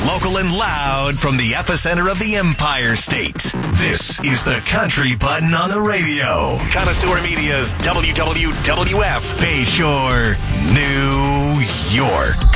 local and loud from the epicenter of the Empire State. This is the Country Button on the radio. Connoisseur Media's WWWF, Bayshore, New York.